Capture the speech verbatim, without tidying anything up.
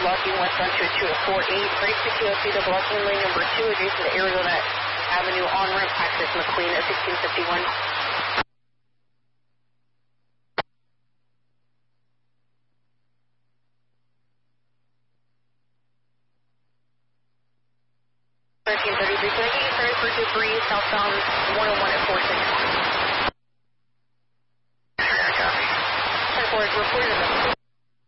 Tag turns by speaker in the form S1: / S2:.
S1: blocking west on two two four eight. Break the T O C to blocking lane number two adjacent to Arizona Avenue on ramp access McQueen at sixteen fifty-one. thirteen thirty-three, can I get you started for debris southbound one oh one at four six? ten four is reported.